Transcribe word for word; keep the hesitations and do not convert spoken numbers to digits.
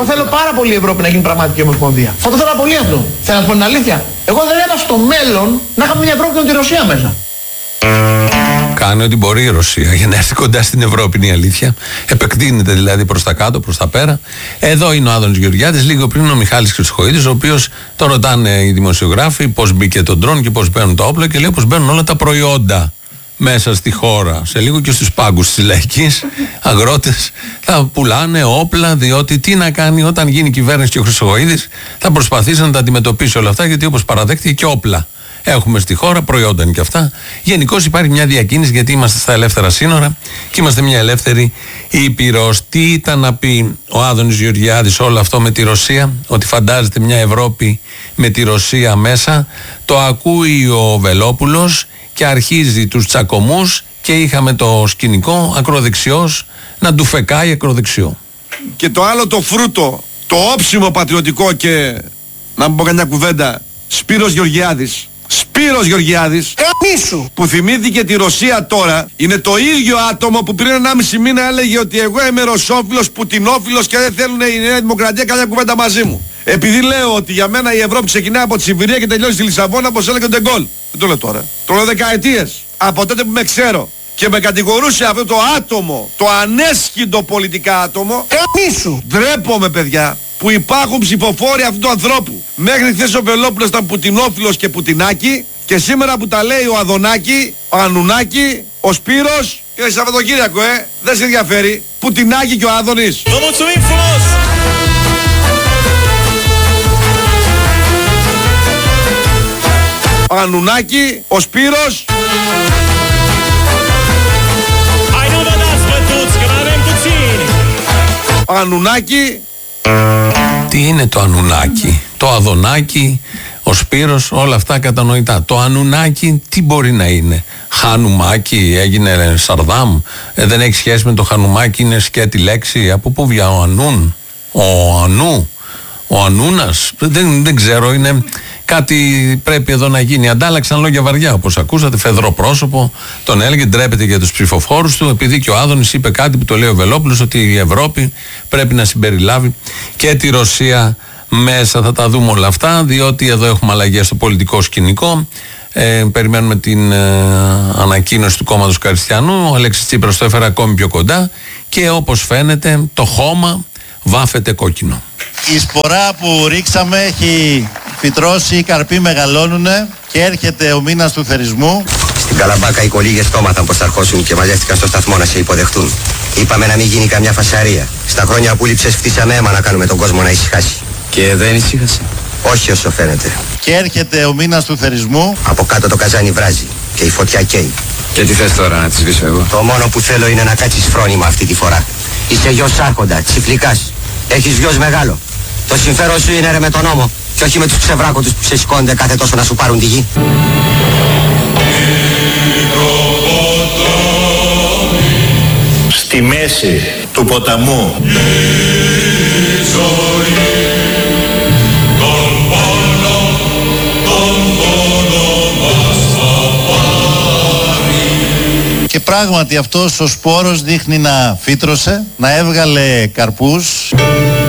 Εγώ θέλω πάρα πολύ η Ευρώπη να γίνει πραγματική ομοσπονδία. Θα το ήθελα πολύ αυτό. Θέλω να πω την αλήθεια. Εγώ δεν έκανα στο μέλλον να είχαμε μια Ευρώπη με τη Ρωσία μέσα. Κάνει ό,τι μπορεί η Ρωσία για να έρθει κοντά στην Ευρώπη, είναι η αλήθεια. Επεκτείνεται δηλαδή προς τα κάτω, προς τα πέρα. Εδώ είναι ο Άδωνης Γεωργιάδης, λίγο πριν ο Μιχάλης Χρυσοχοΐδης, ο οποίος τον ρωτάνε οι δημοσιογράφοι πώς μπήκε το ντρόν και πώς μπαίνουν τα όπλα και λέει πώς μπαίνουν όλα τα προϊόντα μέσα στη χώρα. Σε λίγο και στους πάγκους της λαϊκής αγρότες θα πουλάνε όπλα, διότι τι να κάνει όταν γίνει η κυβέρνηση και ο Χρυσοχοΐδης θα προσπαθήσει να τα αντιμετωπίσει όλα αυτά, γιατί όπως παραδέχτηκε και όπλα έχουμε στη χώρα, προϊόντα είναι και αυτά. Γενικώς υπάρχει μια διακίνηση, γιατί είμαστε στα ελεύθερα σύνορα και είμαστε μια ελεύθερη ήπειρος. Τι ήταν να πει ο Άδωνης Γεωργιάδης όλο αυτό με τη Ρωσία, ότι φαντάζεται μια Ευρώπη με τη Ρωσία μέσα? Το ακούει ο Βελόπουλος και αρχίζει τους τσακωμούς και είχαμε το σκηνικό ακροδεξιός να του φεκάει ακροδεξιό. Και το άλλο το φρούτο, το όψιμο πατριωτικό και να μην πω καμιά κουβέντα, Σπύρος Γεωργιάδης. Σπύρος Γεωργιάδης, Εμίσου, που θυμήθηκε τη Ρωσία τώρα, είναι το ίδιο άτομο που πριν ενάμιση μήνα έλεγε ότι εγώ είμαι ρωσόφιλος, πουτινόφιλος και δεν θέλουν η Νέα Δημοκρατία καμιά κουβέντα μαζί μου. Επειδή λέω ότι για μένα η Ευρώπη ξεκινάει από τη Σιβηρία και τελειώσει στη Λισαβόνα, όπως έλεγε ο Ντεγκόλ. Δεν το λέω τώρα. Το λέω δεκαετίες. Από τότε που με ξέρω. Και με κατηγορούσε αυτό το άτομο, το ανέσχυντο πολιτικά άτομο. Εμίσου, Ντρέπομαι, παιδιά, που υπάρχουν ψηφοφόροι αυτού του ανθρώπου. Μέχρι χθες ο Βελόπουλος ήταν πουτινόφιλος και πουτινάκι, και σήμερα που τα λέει ο Αδωνάκη, ο Ανουνάκη, ο Σπύρος και Σαββατοκύριακο, ε, δεν σε ενδιαφέρει. Πουτινάκι και ο Άδωνης. Ο Ανουνάκη, ο Σπύρος. Ο Ανουνάκη. Τι είναι το Ανουνάκη? Το Αδωνάκη, ο Σπύρος, όλα αυτά κατανοητά. Το Ανουνάκη τι μπορεί να είναι? Χανουμάκι, έγινε Σαρδάμ, ε, δεν έχει σχέση με το Χανουμάκι, είναι σκέτη λέξη. Από πού βγαίνει ο Ανούν, ο Ανού, ο Ανούνας, δεν, δεν ξέρω, είναι κάτι πρέπει εδώ να γίνει. Αντάλλαξαν λόγια βαριά, όπως ακούσατε, φεδρό πρόσωπο, τον έλεγε, ντρέπεται για τους ψηφοφόρους του, επειδή και ο Άδωνης είπε κάτι που το λέει ο Βελόπουλος, ότι η Ευρώπη πρέπει να συμπεριλάβει και τη Ρωσία μέσα. Θα τα δούμε όλα αυτά, διότι εδώ έχουμε αλλαγές στο πολιτικό σκηνικό. Ε, περιμένουμε την ε, ανακοίνωση του κόμματος Καριστιανού. Ο Αλέξης Τσίπρας το έφερε ακόμη πιο κοντά και όπως φαίνεται το χώμα βάφεται κόκκινο. Η σπορά που ρίξαμε έχει φυτρώσει, οι καρποί μεγαλώνουνε και έρχεται ο μήνας του θερισμού. Στην Καλαμπάκα οι κολύγες στόματαν πως θα αρχώσουν και μαζεύτηκαν στο σταθμό να σε υποδεχτούν. Είπαμε να μην γίνει καμιά φασαρία. Στα χρόνια που λείψες φτύσαμε αίμα να κάνουμε τον κόσμο να ησυχάσει. Και δεν ησύχασε. Όχι όσο φαίνεται. Και έρχεται ο μήνας του θερισμού. Από κάτω το καζάνι βράζει και η φωτιά καίει. Και τι θες τώρα, να τη σβήσω εγώ? Το μόνο που θέλω είναι να κάτσεις φρόνημα αυτή τη φορά. Είσαι γιος άρχοντα, τσιφλικάς. Έχεις γιος μεγάλο. Το συμφέρον σου είναι ρε με τον νόμο και όχι με τους ξεβράκωτους που ξεσηκώνονται κάθε τόσο να σου πάρουν τη γη. Στη μέση του ποταμού και πράγματι αυτός ο σπόρος δείχνει να φύτρωσε, να έβγαλε καρπούς.